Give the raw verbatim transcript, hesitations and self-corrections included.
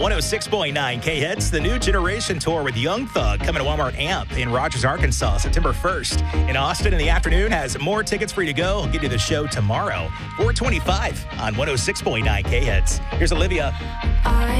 one oh six point nine K-Hits, the New Generation Tour with Young Thug coming to Walmart Amp in Rogers, Arkansas, September first. In Austin in the afternoon has more tickets for you to go. I'll get you the show tomorrow, four twenty-five on one oh six point nine K-Hits. Here's Olivia. I